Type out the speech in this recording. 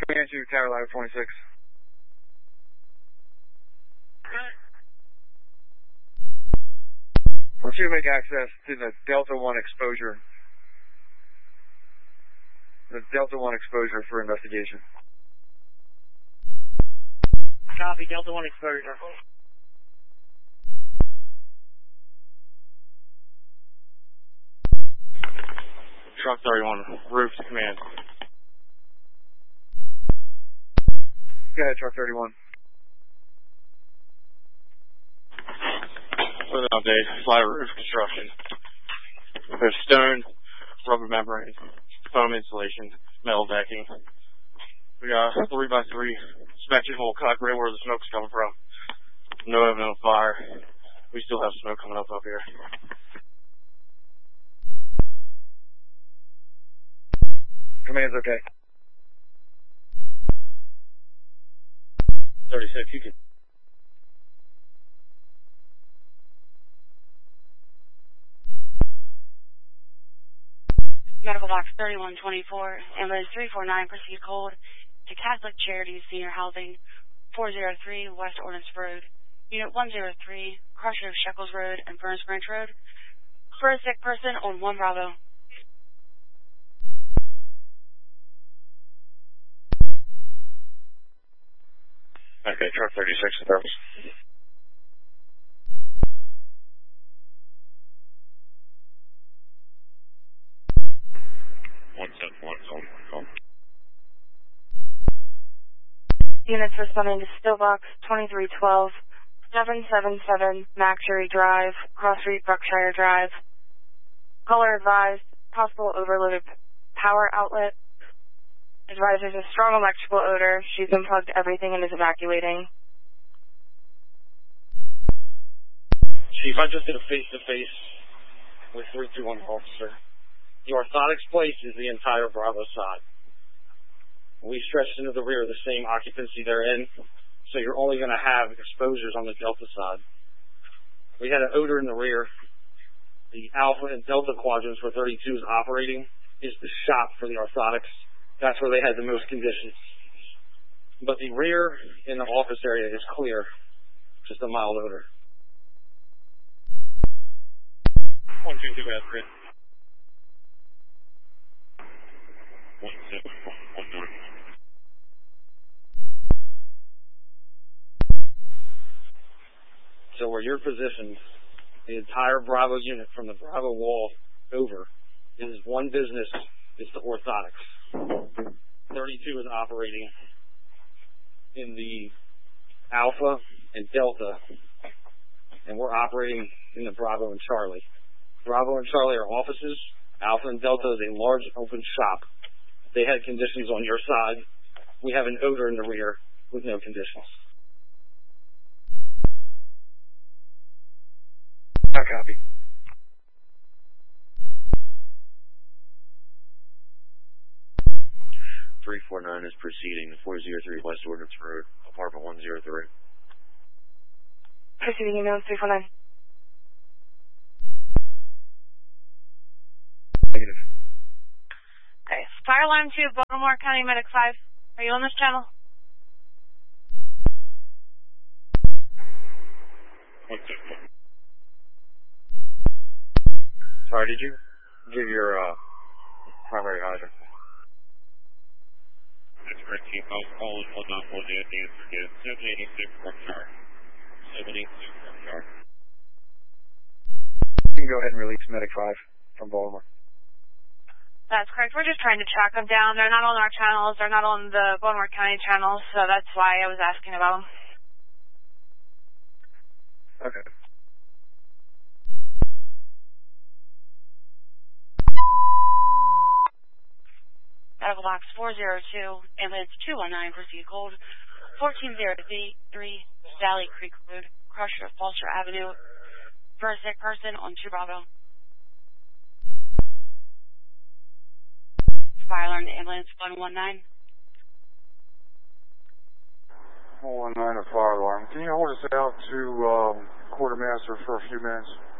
Command to Tower Ladder 26. I want you to make access to the Delta 1 exposure. The Delta 1 exposure for investigation. Copy, Delta 1 exposure. Truck 31, roof to command. Go ahead, Truck 31. With an update, flat roof construction. There's stone, rubber membrane, foam insulation, metal decking. We got a 3x3 inspection hole cut right where the smoke's coming from. No evidence of fire. We still have smoke coming up here. Command's okay. 36, you can. Medical Box 3124, ambulance 349, proceed cold to Catholic Charities Senior Housing, 403 West Ordnance Road, Unit 103, Crusher of Shekels Road and Burns Branch Road, for a sick person on 1 Bravo. Okay, truck 36 in service. Units responding to Stillbox 2312, 777 Maxury Drive, Cross Street, Berkshire Drive. Caller advised, possible overloaded power outlet. Advised there's a strong electrical odor. She's unplugged everything and is evacuating. Chief, I just did a face-to-face with 321 officer. The orthotics place is the entire Bravo side. We stretched into the rear the same occupancy they're in, so you're only going to have exposures on the Delta side. We had an odor in the rear. The Alpha and Delta quadrants where 32 is operating is the shop for the orthotics. That's where they had the most conditions. But the rear in the office area is clear, just a mild odor. 122 bad, Chris. 17. So where you're positioned, the entire Bravo unit from the Bravo wall over is one business. It's the orthotics. 32 is operating in the Alpha and Delta, and we're operating in the Bravo and Charlie. Bravo and Charlie are offices. Alpha and Delta is a large open shop. They had conditions on your side. We have an odor in the rear with no conditions. I copy. .349 is proceeding to 403 West Ordnance Road, apartment 103. Proceeding email 349. Negative. Okay. Fire alarm 2, Baltimore County Medic 5. Are you on this channel? Sorry, did you give your primary hydrant? That's correct, Chief. I'll call it 194 the answer is 786 Berkshire. 786 Berkshire. You can go ahead and release Medic 5 from Baltimore. That's correct. We're just trying to track them down. They're not on our channels. They're not on the Baltimore County channels, so that's why I was asking about them. Okay. Medical Box 402, ambulance 219, proceed cold. 1403 Sally Creek Road, Crusher, Foster Avenue, for a sick person on 2 Bravo. Fire alarm to ambulance 119. 119, a fire alarm. Can you hold us out to quartermaster for a few minutes?